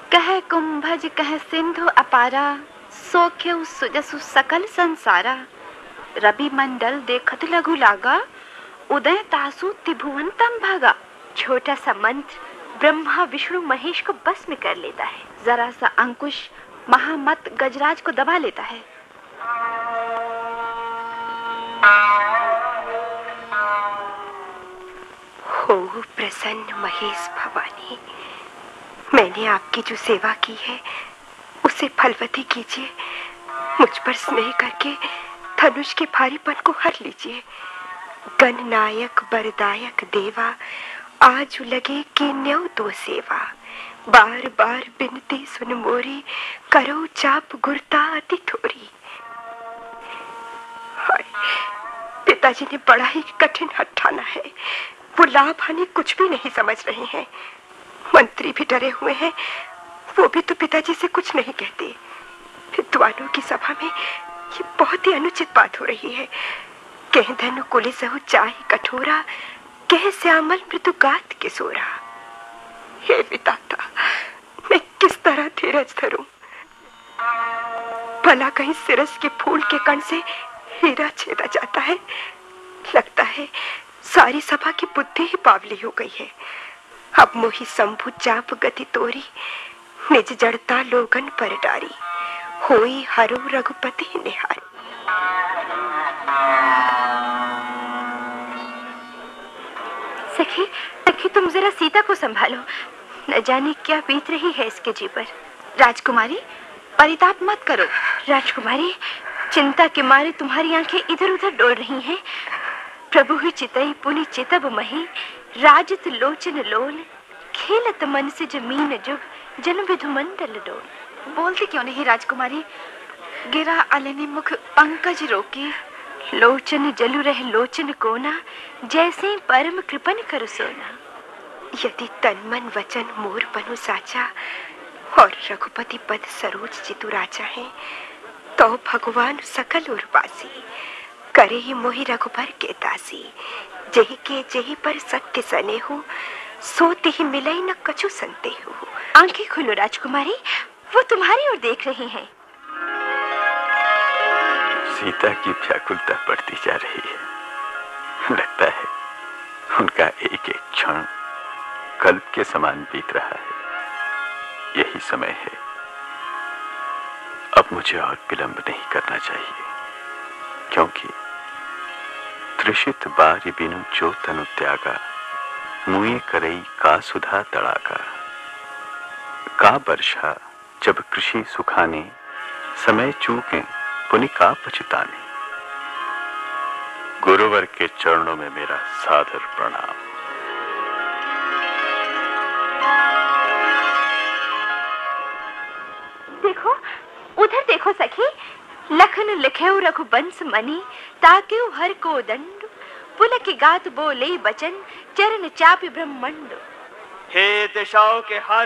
कह कुंभज कह सिंधु अपारा, सोख्यउ सुजसु सकल संसारा। रवि मंडल देखत लघु लागा, उदय तासु त्रिभुवन तम भागा। छोटा सा मंत्र ब्रह्मा विष्णु महेश को बस में कर लेता है। जरा सा अंकुश महामत गजराज को दबा लेता है। हो प्रसन्न महेश भवानी, मैंने आपकी जो सेवा की है उसे फलवती कीजिए। मुझ पर स्नेह करके धनुष के भारीपन को हर लीजिए। गणनायक बरदायक देवा, आज लगे कि न्यौ तो सेवा। बार बार बिनती सुन मोरी, करो चाप गुरता अति थोरी। पिताजी ने बड़ा ही कठिन हठ ठाना है। वो लाभ हानि कुछ भी नहीं समझ रहे हैं। मंत्री भी डरे हुए हैं, वो भी तो पिताजी से कुछ नहीं कहते। विद्वानों की सभा में ये बहुत ही अनुचित बात हो रही है। कह धनु कुलिसहु चाहे कठोरा, कह श्यामल मृदुगात किशोरा। हे विधाता, मैं किस तरह धीरज धरूं? भला कहीं सिरस के फूल के कण से हीरा छेदा जाता है। लगता है सारी सभा की बुद्धि ही बावली हो गई है। अब मोहि संभु चाप गति तोरी, निज जड़ता लोगन पर डारी। होई हरो रघुपति निहारी। सखी, सखी तुम जरा सीता को संभालो, न जाने क्या बीत रही है इसके जी पर। राजकुमारी, परिताप मत करो। राजकुमारी, चिंता के मारे तुम्हारी आंखें इधर उधर डोल रही हैं। प्रभु ही चितई पुनि चितब मही, राजत लोचन लोल। खेलत मन से जमीन जुग, जन विधु मंडल डोल। बोलती क्यों नहीं राजकुमारी? गिरा अलनि मुख पंकज रोकी, लोचन जलु रह लोचन कोना। जैसे परम कृपन कर सोना। यदि तन मन वचन मोर बनु साचा, और रघुपति पद सरोज जितु राजा है, तो भगवान सकल उर्वासी। करे ही मोहि रघुबर के दासी। जेहि के जेहि पर सत्य सने हो, सोते ही मिलई न कछु संते हो। आंखें खोलो राजकुमारी, वो तुम्हारी ओर देख रही हैं। सीता की व्याकुलता बढ़ती जा रही है। लगता है उनका एक एक क्षण कल्प के समान बीत रहा है। यही समय है, अब मुझे और विलंब नहीं करना चाहिए, क्योंकि त्रिषित बारी बिनु जो तनु त्यागा। मुए करई का सुधा तड़ाका। का वर्षा जब कृषि सुखाने, समय चूके पुनि का पछताने। गुरुवर के चरणों में मेरा सादर प्रणाम। देखो, उधर देखो सखी, लखन लिखेउ रघुबंश मणि। ताकेउ हर को दंड, पुलक गात बोले बचन। चरण चापि ब्रह्मंड। हे दिशाओं के हाथ